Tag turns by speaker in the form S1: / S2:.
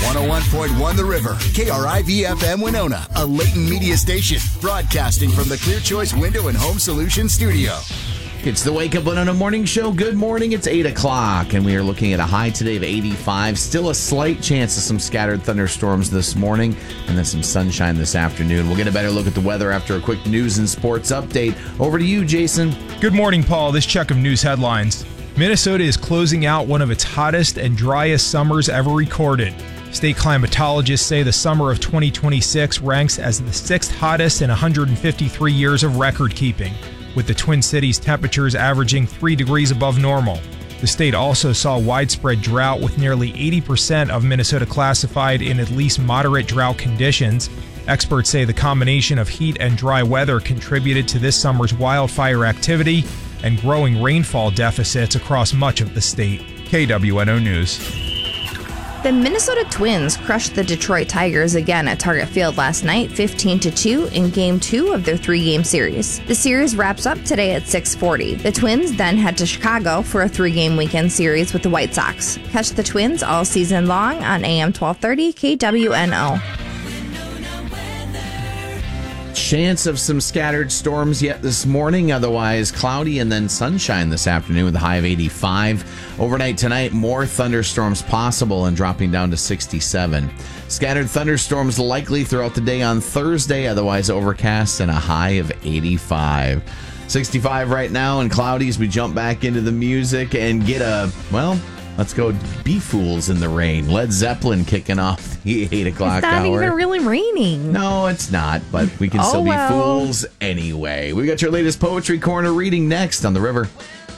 S1: 101.1 The River, KRIV-FM Winona, a Layton media station, broadcasting from the Clear Choice Window and Home Solutions studio.
S2: It's the Wake Up Winona Morning Show. Good morning. It's 8 o'clock, and we are looking at a high today of 85. Still a slight chance of some scattered thunderstorms this morning, and then some sunshine this afternoon. We'll get a better look at the weather after a quick news and sports update. Over to you, Jason.
S3: Good morning, Paul. This check of news headlines. Minnesota is closing out one of its hottest and driest summers ever recorded. State climatologists say the summer of 2026 ranks as the sixth hottest in 153 years of record keeping, with the Twin Cities temperatures averaging 3 degrees above normal. The state also saw widespread drought, with nearly 80% of Minnesota classified in at least moderate drought conditions. Experts say the combination of heat and dry weather contributed to this summer's wildfire activity and growing rainfall deficits across much of the state. KWNO News.
S4: The Minnesota Twins crushed the Detroit Tigers again at Target Field last night, 15-2 in Game 2 of their 3-game series. The series wraps up today at 6:40. The Twins then head to Chicago for a 3-game weekend series with the White Sox. Catch the Twins all season long on AM 1230 KWNO.
S2: Chance of some scattered storms yet this morning, otherwise cloudy, and then sunshine this afternoon with a high of 85. Overnight tonight, more thunderstorms possible and dropping down to 67. Scattered thunderstorms likely throughout the day on Thursday, otherwise overcast and a high of 85. 65 right now and cloudy as we jump back into the music and get let's go Be Fools in the Rain. Led Zeppelin kicking off the 8 o'clock hour.
S4: It's not even really raining.
S2: No, it's not, but we can still be fools anyway. We got your latest Poetry Corner reading next on The River.